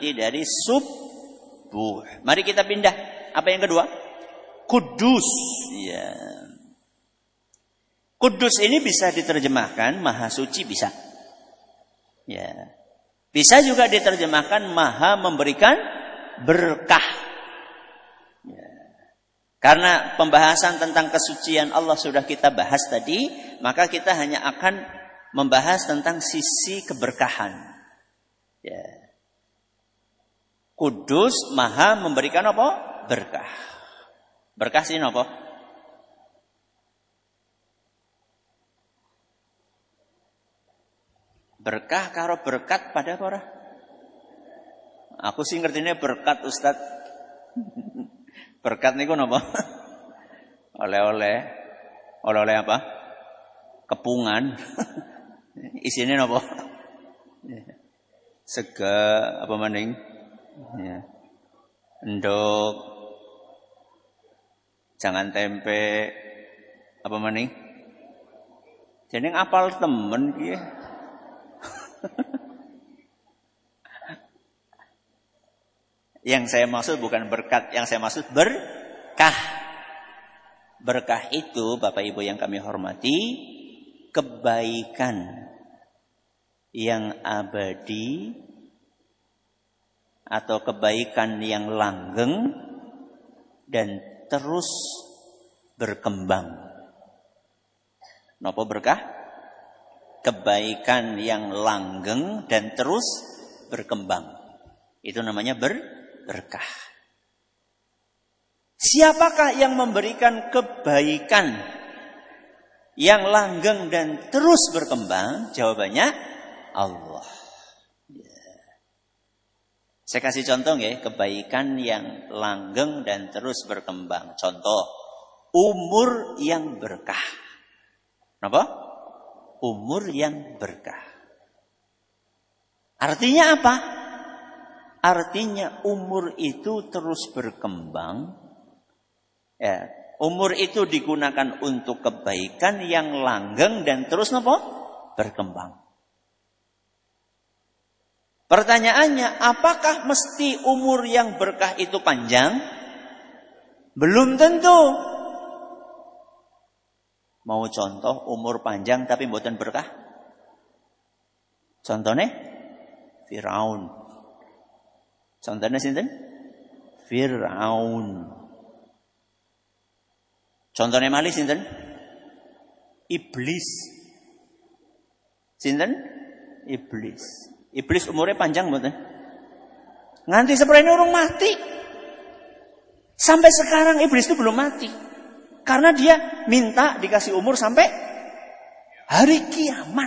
arti dari subuh. Mari kita pindah. Apa yang kedua? Kudus. Ya. Kudus ini bisa diterjemahkan maha suci, bisa. Ya. Bisa juga diterjemahkan maha memberikan berkah. Ya. Karena pembahasan tentang kesucian Allah sudah kita bahas tadi, maka kita hanya akan membahas tentang sisi keberkahan. Ya. Kudus maha memberikan apa? Berkah. Berkah sih apa? Berkah karo berkat pada apa ora? Aku sih ngertinya berkat, Ustaz. Berkat niku napa? Oleh-oleh. Oleh-oleh apa? Kepungan. Isine napa? Sega apa maning? Ya. Endok. Jangan tempe. Apa maning? Jeneng apal temen ki. Yang saya maksud bukan berkat, yang saya maksud berkah. Berkah itu, Bapak Ibu yang kami hormati, kebaikan yang abadi atau kebaikan yang langgeng dan terus berkembang. Napa berkah? Kebaikan yang langgeng dan terus berkembang. Itu namanya berkah. Siapakah yang memberikan kebaikan yang langgeng dan terus berkembang? Jawabannya Allah. Saya kasih contoh ya, kebaikan yang langgeng dan terus berkembang. Contoh, umur yang berkah. Kenapa? Umur yang berkah. Artinya apa? Artinya umur itu terus berkembang. Ya, umur itu digunakan untuk kebaikan yang langgeng dan terus apa? Berkembang. Pertanyaannya, apakah mesti umur yang berkah itu panjang? Belum tentu. Mau contoh umur panjang tapi mboten berkah? Contohnya Firaun. Contohnya sinten? Firaun. Contohnya malih sinten? Iblis. Sinten? Iblis. Iblis umurnya panjang mboten? Nganti seprene urung mati. Sampai sekarang iblis itu belum mati. Karena dia minta dikasih umur sampai hari kiamat.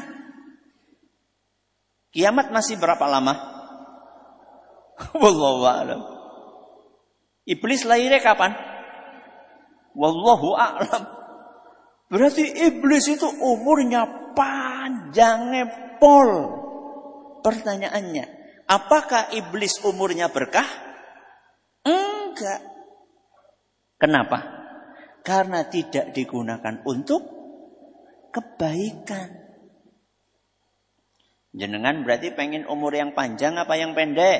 Kiamat masih berapa lama? Wallahu a'lam. Iblis lahirnya kapan? Wallahu a'lam. Berarti iblis itu umurnya panjangnya pol. Pertanyaannya, apakah iblis umurnya berkah? Enggak. Kenapa? Karena tidak digunakan untuk kebaikan. Jenengan berarti pengen umur yang panjang apa yang pendek?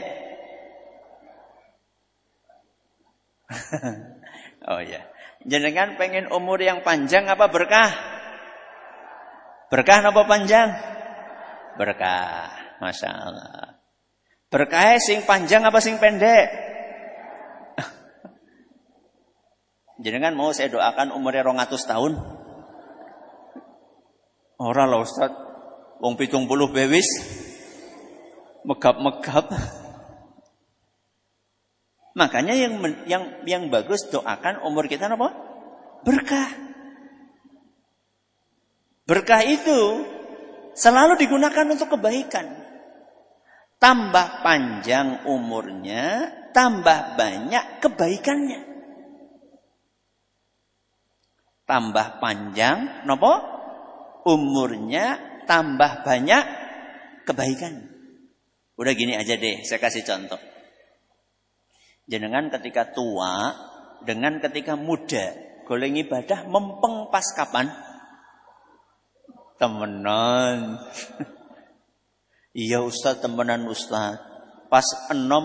Oh ya. Jenengan pengen umur yang panjang apa berkah? Berkah apa panjang? Berkah. Masya Allah. Berkah sing panjang apa sing pendek? Jenengan mau saya doakan umurnya 200 tahun? Ora lah Ustaz. Wong 70 bewis. Megap-megap. Makanya yang bagus doakan umur kita apa? Berkah. Berkah itu selalu digunakan untuk kebaikan. Tambah panjang umurnya, tambah banyak kebaikannya. Tambah panjang, nopo? Umurnya tambah banyak kebaikan. Udah gini aja deh, saya kasih contoh. Jenengan ketika tua dengan ketika muda, goleng ibadah mempeng pas kapan? Temenan. Iya Ustaz, temenan Ustaz. Pas enom